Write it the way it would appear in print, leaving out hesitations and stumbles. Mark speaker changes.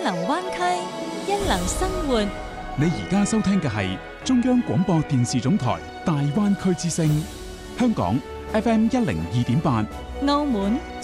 Speaker 1: 流灣區，一流生活。
Speaker 2: 你而家收聽嘅係中央廣播電視總台大灣區之聲，香港 FM 102.8，
Speaker 1: 澳門